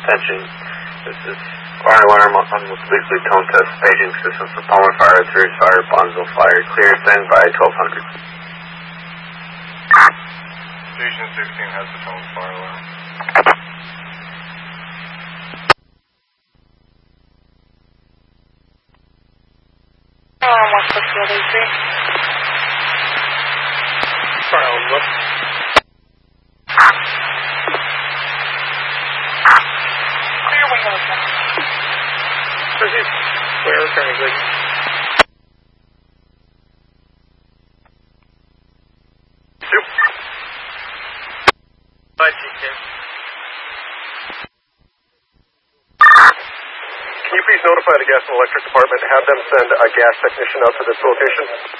attention. This is fire alarm on the weekly tone test paging system for Palmer Fire, Third Fire, Bonneville Fire. Clear, stand by 1200. Station 16 has the tone fire alarm. Alarm 16083. Fire alarm, look. Clear windows now. Proceed. Clear, turning good. Soup. Bye, T2. Can you please notify the gas and electric department to have them send a gas technician out to this location?